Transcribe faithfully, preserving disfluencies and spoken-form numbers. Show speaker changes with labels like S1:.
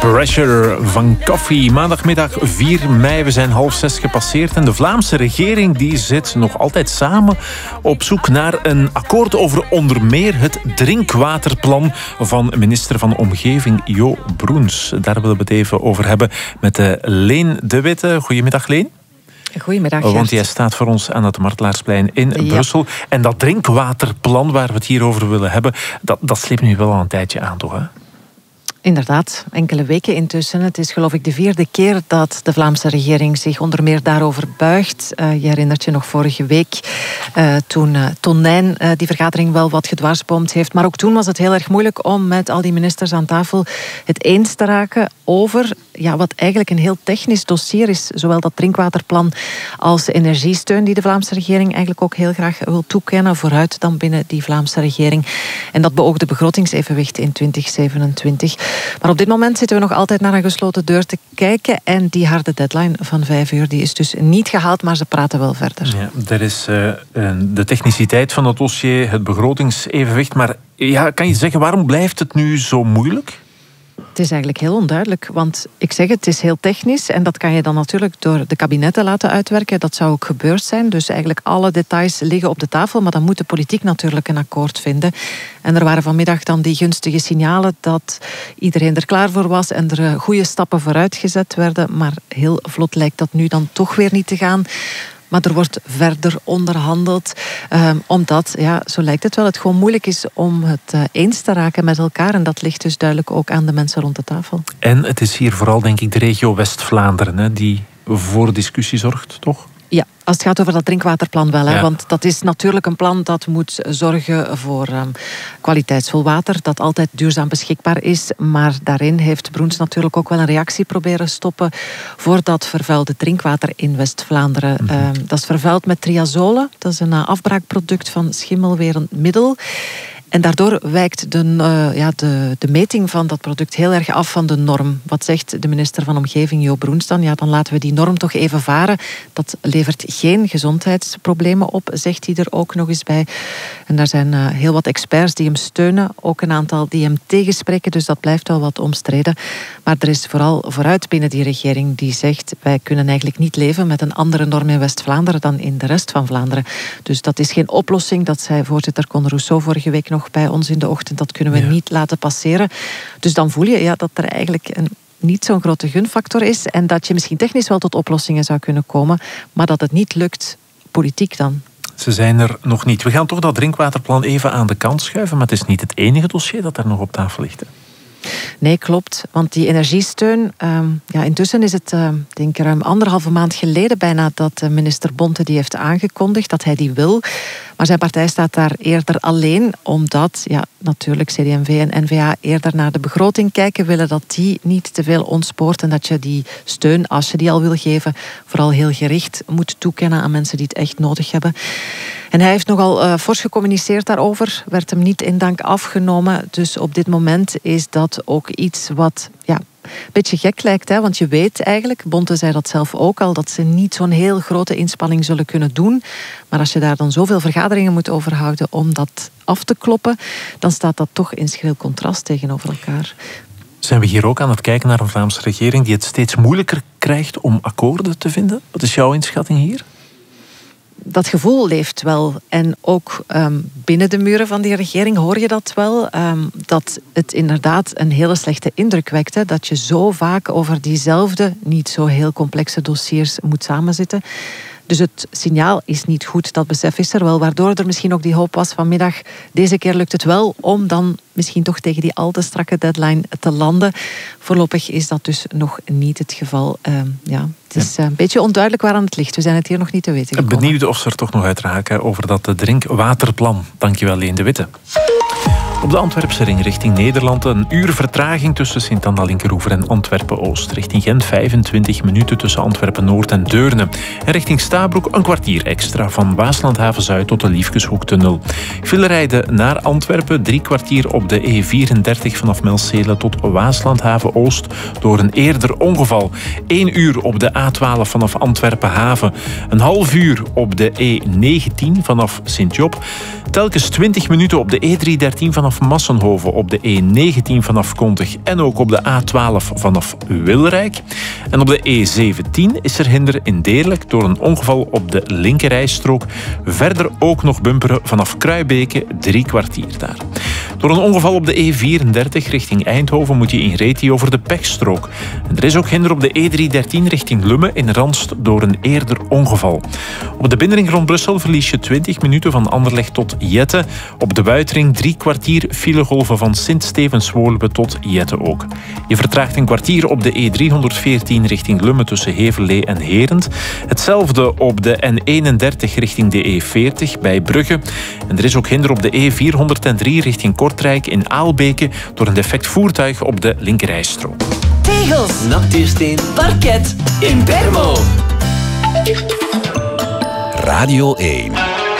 S1: Pressure van Koffie. Maandagmiddag vier mei, we zijn half zes gepasseerd. En de Vlaamse regering die zit nog altijd samen op zoek naar een akkoord over onder meer het drinkwaterplan van minister van Omgeving Jo Broens. Daar willen we het even over hebben met Leen de Witte. Goedemiddag, Leen.
S2: Goedemiddag,
S1: Want
S2: Gert.
S1: jij staat voor ons aan het Martelaarsplein in
S2: Ja.
S1: Brussel. En dat drinkwaterplan waar we het hier over willen hebben, dat, dat sleept nu wel al een tijdje aan, toch? Hè?
S2: Inderdaad, enkele weken intussen. Het is geloof ik de vierde keer dat de Vlaamse regering zich onder meer daarover buigt. Uh, je herinnert je nog vorige week uh, toen uh, Tonijn uh, die vergadering wel wat gedwarsboomd heeft. Maar ook toen was het heel erg moeilijk om met al die ministers aan tafel het eens te raken over ja, wat eigenlijk een heel technisch dossier is. Zowel dat drinkwaterplan als de energiesteun die de Vlaamse regering eigenlijk ook heel graag wil toekennen. Vooruit dan binnen die Vlaamse regering. En dat beoogde begrotingsevenwicht in twintig zevenentwintig. Maar op dit moment zitten we nog altijd naar een gesloten deur te kijken. En die harde deadline van vijf uur die is dus niet gehaald, maar ze praten wel verder.
S1: Ja, er is uh, de techniciteit van het dossier, het begrotingsevenwicht. Maar ja, kan je zeggen, waarom blijft het nu zo moeilijk?
S2: Het is eigenlijk heel onduidelijk, want ik zeg het, het is heel technisch en dat kan je dan natuurlijk door de kabinetten laten uitwerken. Dat zou ook gebeurd zijn, dus eigenlijk alle details liggen op de tafel, maar dan moet de politiek natuurlijk een akkoord vinden. En er waren vanmiddag dan die gunstige signalen dat iedereen er klaar voor was en er goede stappen vooruit gezet werden, maar heel vlot lijkt dat nu dan toch weer niet te gaan. Maar er wordt verder onderhandeld, uh, omdat, ja, zo lijkt het wel, het gewoon moeilijk is om het uh, eens te raken met elkaar. En dat ligt dus duidelijk ook aan de mensen rond de tafel.
S1: En het is hier vooral, denk ik, de regio West-Vlaanderen hè, die voor discussie zorgt, toch?
S2: Ja, als het gaat over dat drinkwaterplan wel. Hè,
S1: ja.
S2: Want dat is natuurlijk een plan dat moet zorgen voor um, kwaliteitsvol water. Dat altijd duurzaam beschikbaar is. Maar daarin heeft Broens natuurlijk ook wel een reactie proberen stoppen voor dat vervuilde drinkwater in West-Vlaanderen. Mm-hmm. Um, dat is vervuild met triazole. Dat is een uh, afbraakproduct van schimmelwerend middel. En daardoor wijkt de, uh, ja, de, de meting van dat product heel erg af van de norm. Wat zegt de minister van Omgeving, Jo Broens dan? Ja, dan laten we die norm toch even varen. Dat levert geen gezondheidsproblemen op, zegt hij er ook nog eens bij. En daar zijn uh, heel wat experts die hem steunen. Ook een aantal die hem tegenspreken, dus dat blijft wel wat omstreden. Maar er is vooral vooruit binnen die regering die zegt, wij kunnen eigenlijk niet leven met een andere norm in West-Vlaanderen dan in de rest van Vlaanderen. Dus dat is geen oplossing. Dat zei voorzitter Conor Rousseau vorige week nog bij ons in de ochtend. Dat kunnen we ja. niet laten passeren. Dus dan voel je ja, dat er eigenlijk een niet zo'n grote gunfactor is en dat je misschien technisch wel tot oplossingen zou kunnen komen, maar dat het niet lukt, politiek dan.
S1: Ze zijn er nog niet. We gaan toch dat drinkwaterplan even aan de kant schuiven, maar het is niet het enige dossier dat er nog op tafel ligt. Hè?
S2: Nee, klopt. Want die energiesteun, um, ja, intussen is het, uh, denk ik, ruim anderhalve maand geleden bijna dat uh, minister Bonte die heeft aangekondigd dat hij die wil. Maar zijn partij staat daar eerder alleen, omdat ja, natuurlijk C D M V en N V A eerder naar de begroting kijken, willen dat die niet te veel ontspoort en dat je die steun, als je die al wil geven, vooral heel gericht moet toekennen aan mensen die het echt nodig hebben. En hij heeft nogal uh, fors gecommuniceerd daarover, werd hem niet in dank afgenomen. Dus op dit moment is dat ook iets wat ja, een beetje gek lijkt. Hè? Want je weet eigenlijk, Bonte zei dat zelf ook al, dat ze niet zo'n heel grote inspanning zullen kunnen doen. Maar als je daar dan zoveel vergaderingen moet overhouden om dat af te kloppen, dan staat dat toch in schril contrast tegenover elkaar.
S1: Zijn we hier ook aan het kijken naar een Vlaamse regering die het steeds moeilijker krijgt om akkoorden te vinden? Wat is jouw inschatting hier?
S2: Dat gevoel leeft wel. En ook um, binnen de muren van die regering hoor je dat wel. Um, dat het inderdaad een hele slechte indruk wekt. Hè, dat je zo vaak over diezelfde, niet zo heel complexe dossiers moet samenzitten. Dus het signaal is niet goed, dat besef is er wel. Waardoor er misschien ook die hoop was vanmiddag. Deze keer lukt het wel om dan misschien toch tegen die al te strakke deadline te landen. Voorlopig is dat dus nog niet het geval. Uh, ja, het is een beetje onduidelijk waaraan het ligt. We zijn het hier nog niet te weten gekomen.
S1: Benieuwd of ze er toch nog uit raken over dat drinkwaterplan. Dankjewel, Leen de Witte. Op de Antwerpse ring richting Nederland een uur vertraging tussen Sint-Anna-Linkeroever en Antwerpen-Oost. Richting Gent vijfentwintig minuten tussen Antwerpen-Noord en Deurne. En richting Stabroek een kwartier extra van Waaslandhaven-Zuid tot de Liefkeshoektunnel. Veel rijden naar Antwerpen, drie kwartier op de E vierendertig vanaf Melcele tot Waaslandhaven-Oost door een eerder ongeval. Eén uur op de A twaalf vanaf Antwerpen-Haven. Een half uur op de E negentien vanaf Sint-Job. Telkens twintig minuten op de E driehonderddertien vanaf vanaf Massenhoven, op de E negentien vanaf Kontig en ook op de A twaalf vanaf Wilrijk. En op de E zeventien is er hinder in Deerlijk door een ongeval op de linkerrijstrook. Verder ook nog bumperen vanaf Kruibeke, drie kwartier daar. Door een ongeval op de E vierendertig richting Eindhoven moet je in Reti over de pechstrook. En er is ook hinder op de E driehonderddertien richting Lummen in Ranst door een eerder ongeval. Op de binnenring rond Brussel verlies je twintig minuten van Anderlecht tot Jette. Op de buitenring drie kwartier filegolven van Sint-Stevens-Woluwe tot Jette ook. Je vertraagt een kwartier op de E driehonderdveertien richting Lummen tussen Heverlee en Herent. Hetzelfde op de N eenendertig richting de E veertig bij Brugge. En er is ook hinder op de E vierhonderddrie richting Kortrijk in Aalbeke door een defect voertuig op de linkerrijstrook.
S3: Tegels, natuursteen, parket, Impermo.
S4: Radio één.